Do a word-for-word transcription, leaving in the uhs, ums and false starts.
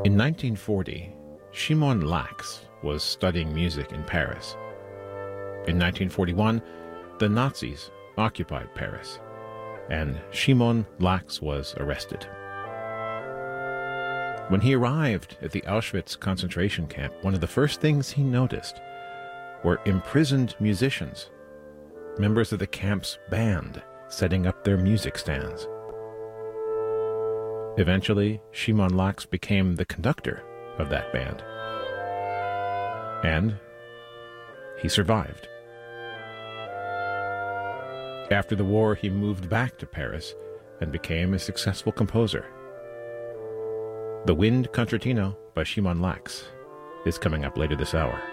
In nineteen forty, Shimon Lax was studying music in Paris. In nineteen forty-one, the Nazis occupied Paris, and Shimon Lax was arrested. When he arrived at the Auschwitz concentration camp, one of the first things he noticed were imprisoned musicians, members of the camp's band, setting up their music stands. Eventually, Shimon Lax became the conductor of that band. And he survived. After the war, he moved back to Paris and became a successful composer. The Wind Concertino by Shimon Lax is coming up later this hour.